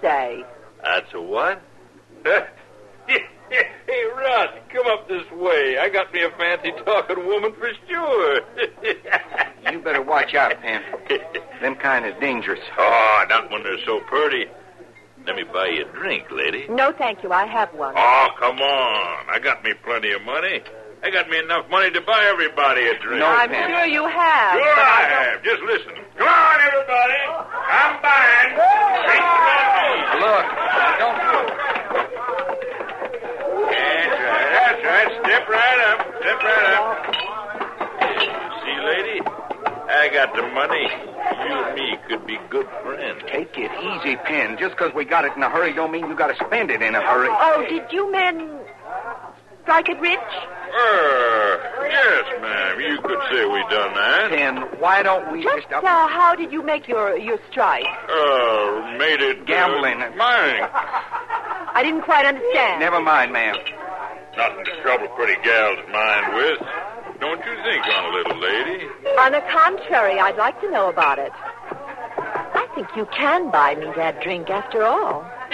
say. That's a what? Hey, Rod, come up this way. I got me a fancy-talking woman for sure. You better watch out, Pen. Them kind is dangerous. Oh, not when they're so pretty. Let me buy you a drink, lady. No, thank you. I have one. Oh, come on. I got me plenty of money. I got me enough money to buy everybody a drink. No, I'm Pen. sure you have. Sure I have. Just listen. Come on, everybody. I'm buying. Look, don't... That's right. Step right up. Step right up. See, lady? I got the money. You and me could be good friends. Take it easy, Pen. Just because we got it in a hurry don't mean you got to spend it in a hurry. Oh, did you men strike it rich? Yes, ma'am. You could say we done that. Pen, why don't we just... How did you make your strike? Made it... Gambling. Mine. I didn't quite understand. Never mind, ma'am. Nothing to trouble pretty gals' mind with. Don't you think, on a little lady? On the contrary, I'd like to know about it. I think you can buy me that drink after all.